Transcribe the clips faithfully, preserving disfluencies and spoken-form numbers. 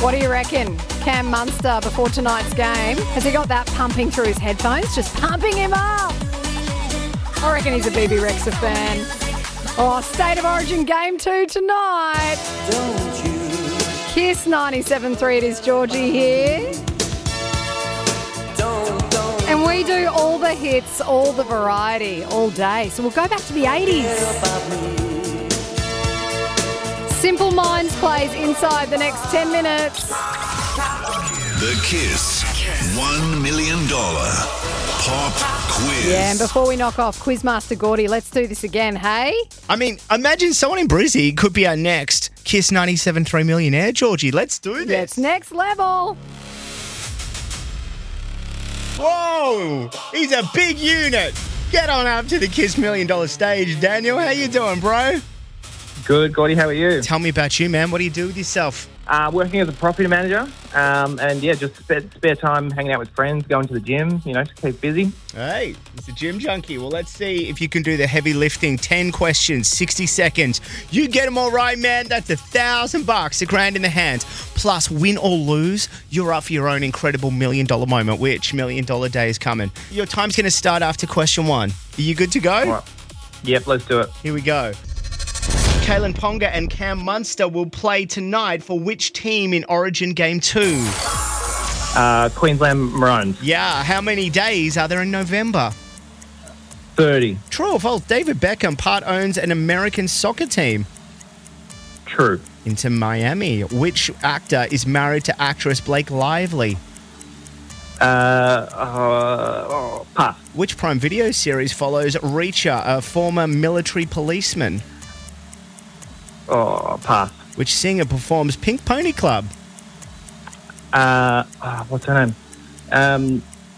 What do you reckon? Cam Munster, before tonight's game, has he got that pumping through his headphones? Just pumping him up. I reckon he's a B B Rexa fan. Oh, State of Origin game two tonight. Don't you? Kiss ninety-seven three, it is Georgie here. Don't, don't And we do all the hits, all the variety, all day. So we'll go back to the eighties. care about me. Simple Minds plays inside the next ten minutes. The Kiss one million dollars Pop Quiz. Yeah, and before we knock off Quizmaster Gordy, let's do this again, hey? I mean, imagine someone in Brizzy could be our next Kiss ninety-seven three millionaire. Georgie, let's do this. It's next level. Whoa, he's a big unit. Get on up to the Kiss million dollar stage. Daniel, how you doing, bro? Good, Gordy, how are you? Tell me about you, man. What do you do with yourself? Uh, working as a property manager, um, and yeah, just spare, spare time hanging out with friends, going to the gym, you know, to keep busy. Hey, he's a gym junkie. Well, let's see if you can do the heavy lifting. ten questions, sixty seconds. You get them all right, man. That's a thousand bucks, a grand in the hand. Plus, win or lose, you're up for your own incredible million dollar moment, which million dollar day is coming. Your time's going to start after question one. Are you good to go? All right. Yep, let's do it. Here we go. Kalen Ponga and Cam Munster will play tonight for which team in Origin Game two? Uh, Queensland Maroons, Yeah, how many days are there in November? thirty. True or false? David Beckham part owns an American soccer team. True. Into Miami. Which actor is married to actress Blake Lively? Uh, uh, oh, pass. Which Prime Video series follows Reacher, a former military policeman? Oh, pass. Which singer performs Pink Pony Club? Uh, oh, what's her name? Um,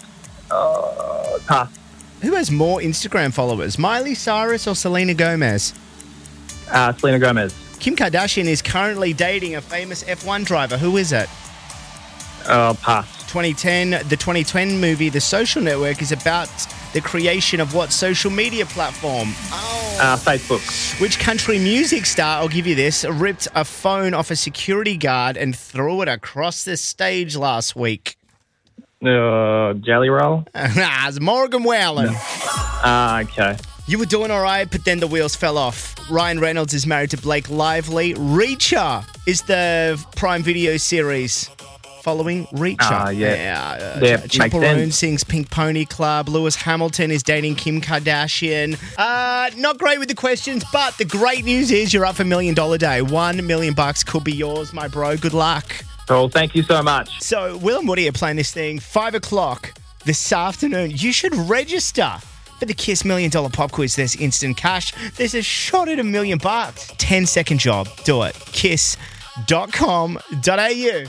uh, pass. Who has more Instagram followers, Miley Cyrus or Selena Gomez? Uh, Selena Gomez. Kim Kardashian is currently dating a famous F one driver. Who is it? Oh, pass. twenty ten, the twenty ten movie The Social Network is about the creation of what social media platform? Oh. Uh, Facebook. Which country music star, I'll give you this, ripped a phone off a security guard and threw it across the stage last week? Uh, Jelly Roll. It's Morgan Wallen. Ah, uh, okay. You were doing all right, but then the wheels fell off. Ryan Reynolds is married to Blake Lively. Reacher is the Prime Video series following Reacher. Ah, yeah. yeah uh, Yeah, Chip makes Barone sense. sings Pink Pony Club. Lewis Hamilton is dating Kim Kardashian. Uh, not great with the questions, but the great news is you're up for Million Dollar Day. One million bucks could be yours, my bro. Good luck. Cool, thank you so much. So, Will and Woody are playing this thing five o'clock this afternoon. You should register for the Kiss Million Dollar Pop Quiz. There's instant cash. There's a shot at a million bucks. ten second job. Do it. kiss dot com dot a u.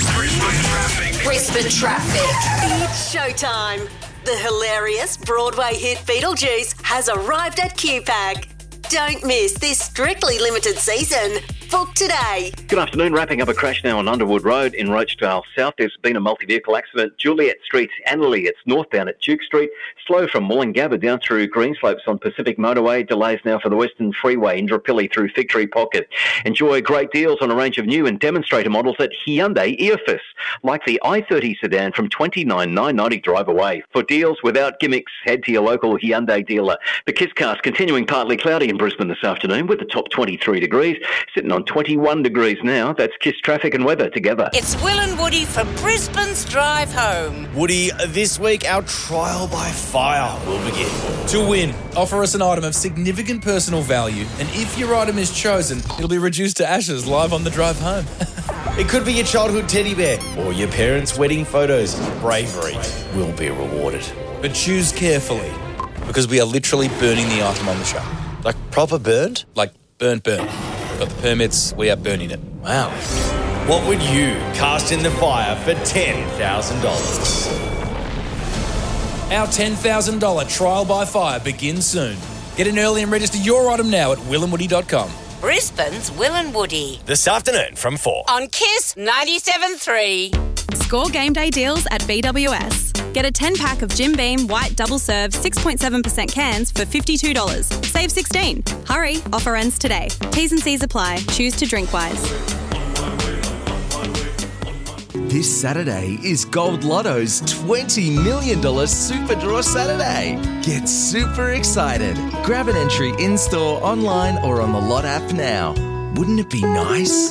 Brisbane Traffic. It's showtime. The hilarious Broadway hit Beetlejuice has arrived at Q PAG. Don't miss this strictly limited season. Book today. Good afternoon. Wrapping up a crash now on Underwood Road in Rochedale South. There's been a multi-vehicle accident. Juliet Street, Annerley. It's northbound at Duke Street. Slow from Wollongabba down through Greenslopes on Pacific Motorway. Delays now for the Western Freeway, Indooroopilly through Fig Tree Pocket. Enjoy great deals on a range of new and demonstrator models at Hyundai Eofus, like the i thirty sedan from twenty-nine thousand nine hundred ninety drive away. For deals without gimmicks, head to your local Hyundai dealer. The Kisscast continuing partly cloudy in Brisbane this afternoon with the top twenty-three degrees, sitting on twenty-one degrees now. That's Kiss traffic and weather together. It's Will and Woody for Brisbane's Drive Home. Woody, this week our trial by fire will begin. To win, offer us an item of significant personal value, and if your item is chosen, it'll be reduced to ashes live on the drive home. It could be your childhood teddy bear or your parents' wedding photos. Bravery will be rewarded. But choose carefully, because we are literally burning the item on the show. Like proper burned? Like burnt, burnt. Got the permits, we are burning it. Wow. What would you cast in the fire for ten thousand dollars? Our ten thousand dollars trial by fire begins soon. Get in early and register your item now at will and woody dot com. Brisbane's Will and Woody. This afternoon from four. On Kiss ninety-seven three. Score game day deals at B W S. Get a ten pack of Jim Beam White Double Serve six point seven percent cans for fifty-two dollars. Save sixteen dollars. Hurry, offer ends today. T's and C's apply. Choose to drink wise. This Saturday is Gold Lotto's twenty million dollars Super Draw Saturday. Get super excited. Grab an entry in-store, online or on the Lot app now. Wouldn't it be nice?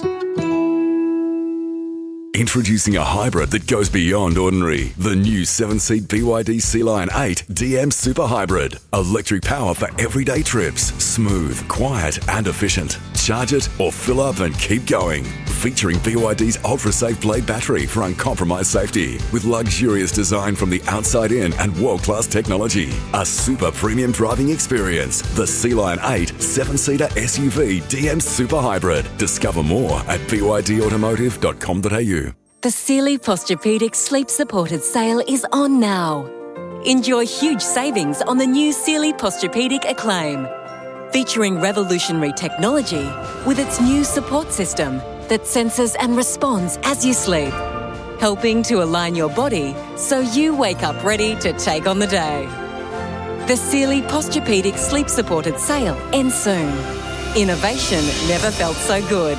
Introducing a hybrid that goes beyond ordinary. The new seven-seat B Y D Sea-Lion eight D M Super Hybrid. Electric power for everyday trips. Smooth, quiet and efficient. Charge it or fill up and keep going. Featuring B Y D's ultra-safe blade battery for uncompromised safety. With luxurious design from the outside in and world-class technology. A super premium driving experience. The Sea-Lion eight seven-seater S U V D M Super Hybrid. Discover more at b y d automotive dot com dot a u. The Sealy Posturepedic Sleep Supported sale is on now. Enjoy huge savings on the new Sealy Posturepedic Acclaim. Featuring revolutionary technology with its new support system that senses and responds as you sleep. Helping to align your body so you wake up ready to take on the day. The Sealy Posturepedic Sleep Supported sale ends soon. Innovation never felt so good.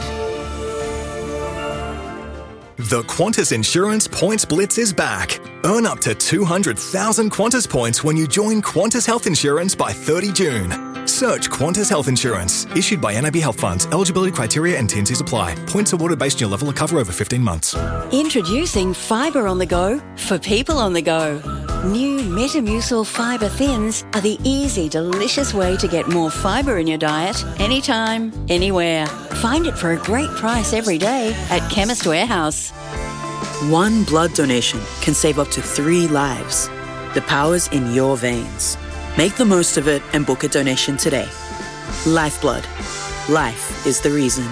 The Qantas Insurance Points Blitz is back. Earn up to two hundred thousand Qantas points when you join Qantas Health Insurance by thirty June. Search Qantas Health Insurance. Issued by N A B Health Funds. Eligibility criteria and T and Cs apply. Points awarded based on your level of cover over fifteen months. Introducing Fibre on the Go for people on the go. New Metamucil Fibre Thins are the easy, delicious way to get more fibre in your diet anytime, anywhere. Find it for a great price every day at Chemist Warehouse. One blood donation can save up to three lives. The power's in your veins. Make the most of it and book a donation today. Lifeblood. Life is the reason.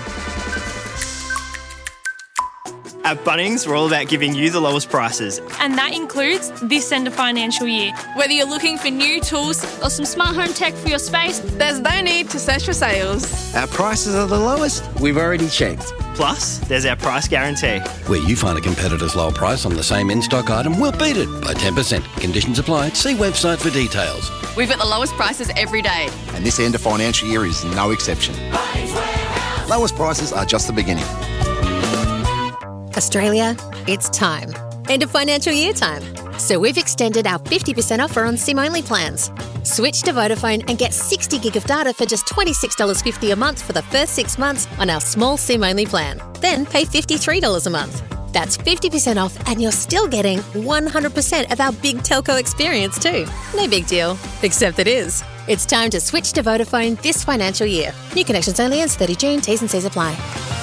At Bunnings, we're all about giving you the lowest prices. And that includes this end of financial year. Whether you're looking for new tools or some smart home tech for your space, there's no need to search for sales. Our prices are the lowest. We've already checked. Plus, there's our price guarantee. Where you find a competitor's low price on the same in-stock item, we'll beat it by ten percent. Conditions apply. See website for details. We've got the lowest prices every day. And this end of financial year is no exception. Lowest prices are just the beginning. Australia, it's time. End of financial year time. So we've extended our fifty percent offer on SIM-only plans. Switch to Vodafone and get sixty gig of data for just twenty-six dollars fifty a month for the first six months on our small SIM-only plan. Then pay fifty-three dollars a month. That's fifty percent off and you're still getting one hundred percent of our big telco experience too. No big deal, except it is. It's time to switch to Vodafone this financial year. New connections only ends thirty June, T's and C's apply.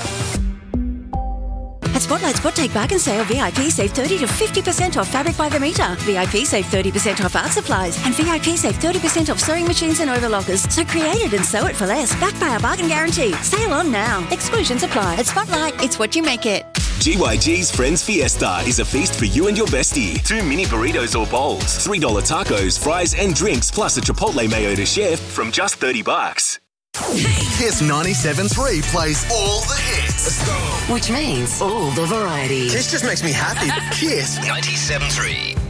At Spotlight Spot Take Bargain Sale, V I P save thirty to fifty percent off fabric by the metre. V I P save thirty percent off art supplies. And V I P save thirty percent off sewing machines and overlockers. So create it and sew it for less. Backed by our bargain guarantee. Sale on now. Exclusions apply. At Spotlight, it's what you make it. G Y G's Friends Fiesta is a feast for you and your bestie. Two mini burritos or bowls, three dollar tacos, fries and drinks, plus a Chipotle mayo to share from just thirty bucks. Kiss ninety-seven point three plays all the hits. Let's go. Which means all the variety. This just makes me happy. Kiss ninety-seven point three.